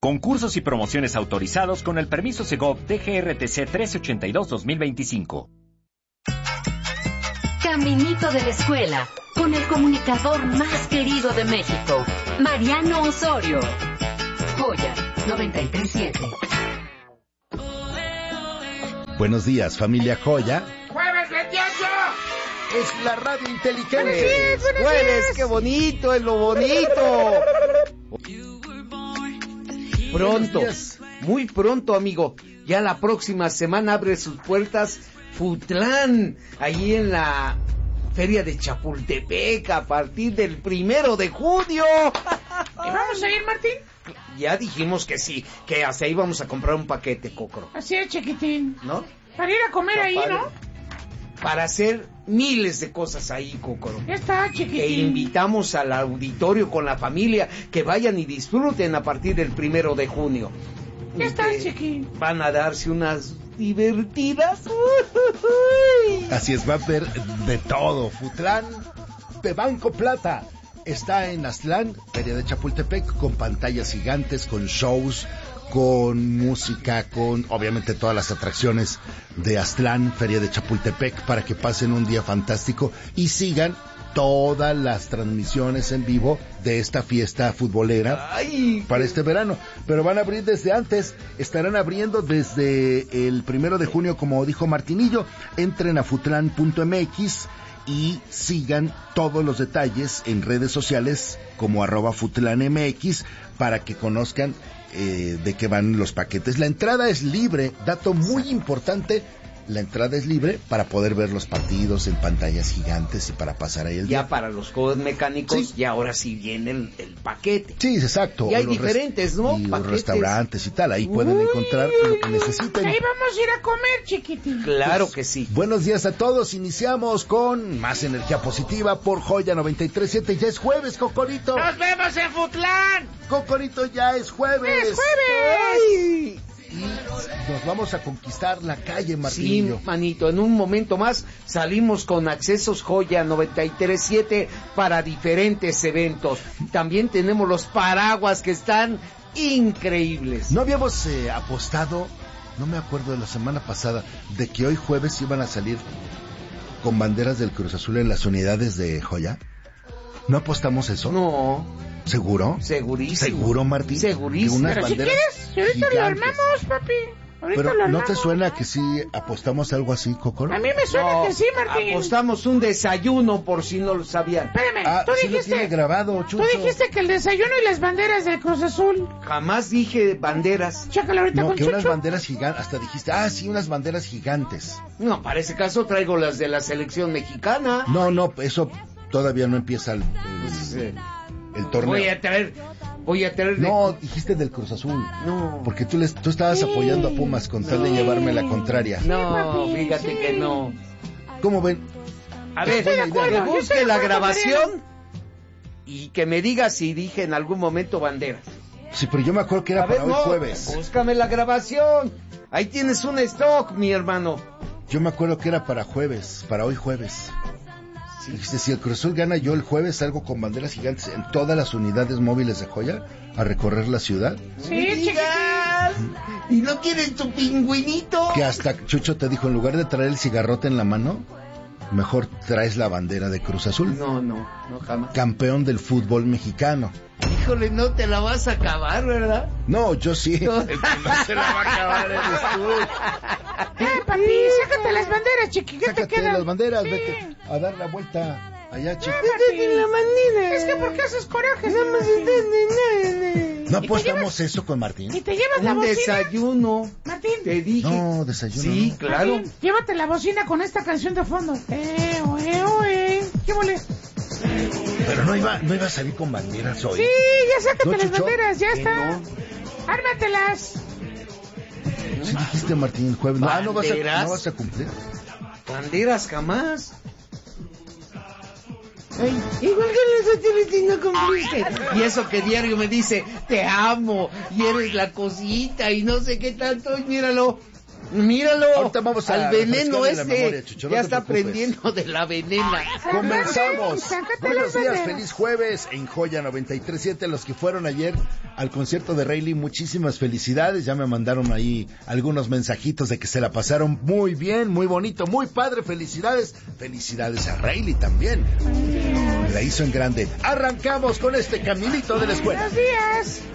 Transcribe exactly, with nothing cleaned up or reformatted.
Concursos y promociones autorizados con el permiso Segov D G R T C trece ochenta y dos dos mil veinticinco. Caminito de la escuela, con el comunicador más querido de México, Mariano Osorio. Joya noventa y tres punto siete. Buenos días, familia Joya. ¡Jueves veintiocho! Es la radio inteligente. ¡Buenos días, buenos ¡Jueves! días! ¡Qué bonito! ¡Es lo bonito! Pronto, muy pronto, amigo. Ya la próxima semana abre sus puertas Futlán, ahí en la Feria de Chapultepec, a partir del primero de junio. ¿Y vamos a ir, Martín? Ya dijimos que sí, que hasta ahí vamos a comprar un paquete, Cocro. Así es, chiquitín. ¿No? Para ir a comer ahí, ¿no? Para hacer miles de cosas ahí, Cocoro. Ya está, chiquitín. E invitamos al auditorio con la familia que vayan y disfruten a partir del primero de junio. Ya Y está, que chiquitín. Van a darse unas divertidas. Así es, va a haber de todo. Futlán de Banco Plata está en Aztlán, Feria de Chapultepec, con pantallas gigantes, con shows, con música, con obviamente todas las atracciones de Aztlán, Feria de Chapultepec, para que pasen un día fantástico y sigan todas las transmisiones en vivo de esta fiesta futbolera. Ay, para este verano, pero van a abrir desde antes, estarán abriendo desde el primero de junio, como dijo Martinillo. Entren a futlán punto m x y sigan todos los detalles en redes sociales como arroba futlanmx para que conozcan eh, de qué van los paquetes. La entrada es libre, dato muy importante. La entrada es libre para poder ver los partidos en pantallas gigantes y para pasar ahí el día. ya para los juegos mecánicos, Sí. y ahora sí viene el, el paquete. Sí, exacto. Y hay Los diferentes, ¿no? Y los Paquetes. restaurantes y tal, ahí pueden encontrar lo que necesiten. Ahí vamos a ir a comer, chiquitín. Claro que sí. Buenos días a todos, iniciamos con más energía positiva por Joya noventa y tres punto siete. Ya es jueves, Cocorito. ¡Nos vemos en Futlán! Cocorito, ya es jueves. ¡Es jueves! Ay. Y nos vamos a conquistar la calle, Sí, Martillo. manito, en un momento más salimos con Accesos Joya noventa y tres punto siete para diferentes eventos. También tenemos los paraguas que están increíbles. No habíamos eh, apostado, no me acuerdo de la semana pasada, de que hoy jueves iban a salir con banderas del Cruz Azul en las unidades de Joya. ¿No apostamos eso? No, ¿Seguro? segurísimo. ¿Seguro, Martín? Segurísimo. Que unas Pero si banderas quieres, si ahorita lo gigantes. armamos, papi. Ahorita Pero lo ¿no armamos. te suena que sí apostamos algo así, Cocoro? A mí me suena No, que sí, Martín. apostamos un desayuno por si no lo sabían. Espérame, Ah, tú sí lo dijiste... tiene grabado, Tú Chucho. dijiste que el desayuno y las banderas del Cruz Azul. Jamás dije banderas. Chécalo ahorita No, con que Chucho. unas banderas gigantes, hasta dijiste, ah, sí, unas banderas gigantes. No, para ese caso traigo las de la selección mexicana. No, no, eso todavía no empieza el, el, Pues, eh, el torneo. voy a traer, voy a traer... de- No, dijiste del Cruz Azul. No. Porque tú, les, tú estabas Sí. apoyando a Pumas con tal de Sí. llevarme la contraria. No, papi, fíjate sí. que no. ¿Cómo ven? A Yo ver, estoy de acuerdo, que yo estoy busque de la acuerdo, grabación y que me diga si dije en algún momento banderas. Sí, pero yo me acuerdo que era A ver, para hoy no, jueves. búscame la grabación. Ahí tienes un stock, mi hermano. Yo me acuerdo que era para jueves, para hoy jueves. Dijiste, si el Cruz Azul gana, yo el jueves salgo con banderas gigantes en todas las unidades móviles de Joya a recorrer la ciudad. Sí, ¡Me digas! ¿Y no quieres tu pingüinito? Que hasta Chucho te dijo, en lugar de traer el cigarrote en la mano, mejor traes la bandera de Cruz Azul. No, no, no jamás. Campeón del fútbol mexicano. Híjole, no te la vas a acabar, ¿verdad? No, yo sí. No. El que no se la va a acabar eres Eh, papi, sácate las banderas, chiqui. ¿Qué te Sácate quedan? las banderas, Sí. vete a dar la vuelta allá, chico. Papi. la manera. Es que ¿por qué haces coraje? No me ¿No ¿Y te apostamos eso con Martín? ¿Y te llevas la Un bocina? desayuno. Martín. Te dije. No, desayuno. Sí, no. claro. Martín, llévate la bocina con esta canción de fondo. Eh, oe, oe. ¿Qué mole? Pero no iba, no iba a salir con banderas hoy. Sí, ya sácate ¿No, las Chucho? banderas, ya Que está. no. Ármatelas. Sí dijiste, Martín, el jueves. No, ah, no vas, a, ¿Banderas? no vas a cumplir. Banderas jamás. Ay, igual que los otros no cumpliste. Y eso que diario me dice, te amo, y eres la cosita, y no sé qué tanto, y míralo. Míralo, Ahorita vamos a al veneno refrescarle la ese, memoria, Chucho, no ya te está preocupes. prendiendo de la venena. Comenzamos. Sácate Buenos las días, banderas. feliz jueves en Joya noventa y tres punto siete. Los que fueron ayer al concierto de Rayleigh, muchísimas felicidades. Ya me mandaron ahí algunos mensajitos de que se la pasaron muy bien, muy bonito, muy padre. Felicidades. Felicidades a Rayleigh también. La hizo en grande. Arrancamos con este caminito de la escuela. Buenos días.